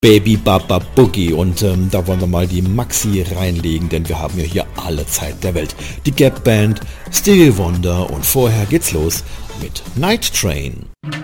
Baby Baba Boogie und da wollen wir mal die Maxi reinlegen, denn wir haben ja hier alle Zeit der Welt. Die Gap Band, Stevie Wonder und vorher geht's los mit Night Train.